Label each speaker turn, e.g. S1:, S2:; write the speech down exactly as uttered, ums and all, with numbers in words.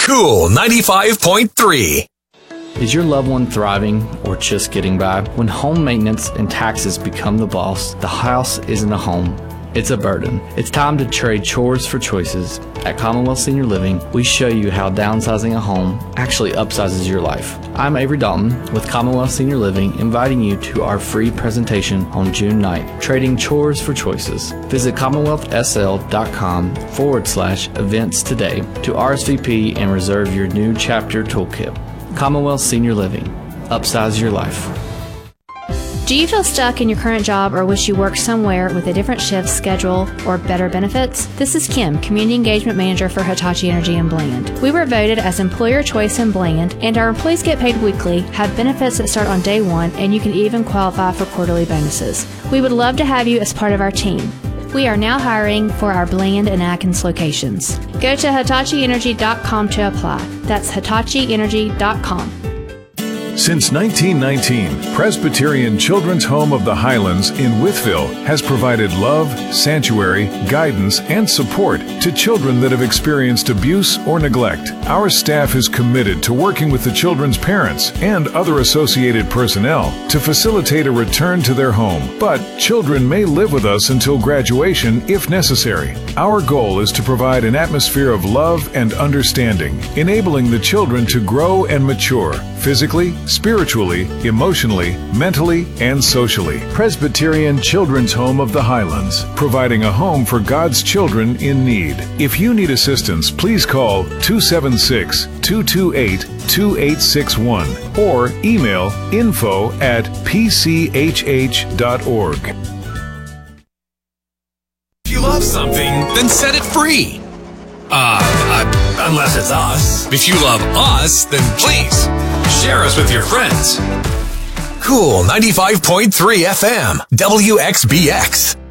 S1: Cool ninety-five point three.
S2: Is your loved one thriving or just getting by? When home maintenance and taxes become the boss, the house isn't a home. It's a burden. It's time to trade chores for choices. At Commonwealth Senior Living, we show you how downsizing a home actually upsizes your life. I'm Avery Dalton with Commonwealth Senior Living, inviting you to our free presentation on June ninth, Trading Chores for Choices. Visit commonwealthsl.com forward slash events today to R S V P and reserve your new chapter toolkit. Commonwealth Senior Living. Upsize your life.
S3: Do you feel stuck in your current job or wish you worked somewhere with a different shift schedule or better benefits? This is Kim, Community Engagement Manager for Hitachi Energy in Bland. We were voted as Employer Choice in Bland, and our employees get paid weekly, have benefits that start on day one, and you can even qualify for quarterly bonuses. We would love to have you as part of our team. We are now hiring for our Bland and Atkins locations. Go to hitachi energy dot com to apply. That's hitachi energy dot com.
S4: Since nineteen nineteen, Presbyterian Children's Home of the Highlands in Wytheville has provided love, sanctuary, guidance, and support to children that have experienced abuse or neglect. Our staff is committed to working with the children's parents and other associated personnel to facilitate a return to their home. But children may live with us until graduation if necessary. Our goal is to provide an atmosphere of love and understanding, enabling the children to grow and mature physically, spiritually, emotionally, mentally, and socially. Presbyterian Children's Home of the Highlands, providing a home for God's children in need. If you need assistance, please call two seven six, two two eight, two eight six one or email info at p c h h dot org.
S1: If you love something, then set it free. Uh, uh, unless it's us. If you love us, then please share us with your friends. Cool ninety-five point three F M, W X B X.